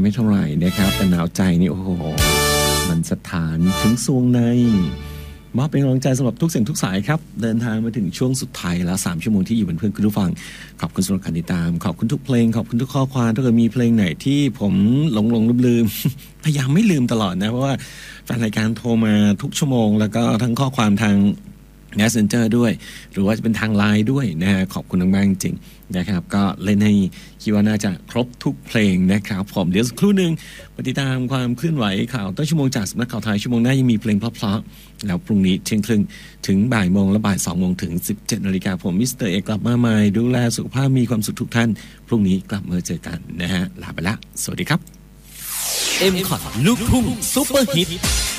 ไม่เท่าไหร่นะครับแต่หนาวใจนี่โอ้โหมันสถานถึงซวงในมอบเป็นกำลังใจสำหรับทุกเสียงทุกสายครับเดินทางมาถึงช่วงสุดท้ายแล้ว3ชั่วโมงที่อยู่เป็นเพื่อนคุณผู้ฟังขอบคุณสำหรับการติดตามขอบคุณทุกเพลงขอบคุณทุกข้อความถ้าเกิดมีเพลงไหนที่ผมหลงลืม พยายามไม่ลืมตลอดนะเพราะว่าแฟนรายการโทรมาทุกชั่วโมงแล้วก็ทั้งข้อความทาง Messenger ด้วยหรือว่าจะเป็นทาง LINE ด้วยนะฮะขอบคุณมากๆจริงๆนะครับก็เล่นให้คิดว่าน่าจะครบทุกเพลงนะครับผมเดี๋ยวสักครู่นึงมาติดตามความเคลื่อนไหวข่าวต้นชั่วโมงจากสำนักข่าวไทยชั่วโมงหน้ายังมีเพลงเพราะๆแล้วพรุ่งนี้เที่ยงครึ่งถึงบ่ายโมงและบ่าย2โมงถึง 17 นาฬิกาผมมิสเตอร์เอกกลับมาใหม่ดูแลสุขภาพมีความสุขทุกท่านพรุ่งนี้กลับมาเจอกันนะฮะลาไปละสวัสดีครับ M-Cot ลูกทุ่งซุปเปอร์ฮิต